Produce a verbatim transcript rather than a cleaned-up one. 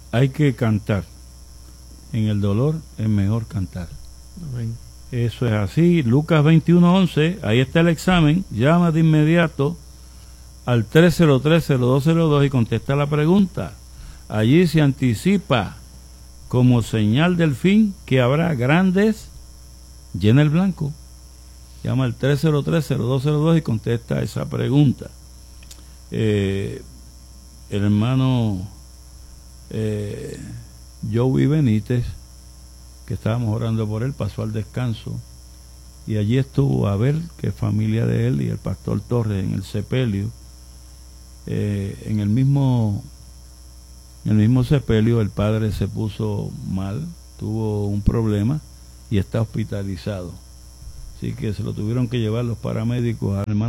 hay que cantar. En el dolor es mejor cantar. Amén. Eso es así. Lucas veintiuno once, ahí está el examen. Llama de inmediato al tres cero tres, cero dos cero dos y contesta la pregunta. Allí se anticipa como señal del fin que habrá grandes. Llena el blanco. Llama al tres cero tres, cero dos cero dos y contesta esa pregunta. Eh, el hermano eh, Joey Benítez, que estábamos orando por él, pasó al descanso y allí estuvo Abel, que es familia de él, y el pastor Torres en el sepelio. Eh, en el mismo en el mismo sepelio el padre se puso mal, tuvo un problema y está hospitalizado, así que se lo tuvieron que llevar los paramédicos al hermano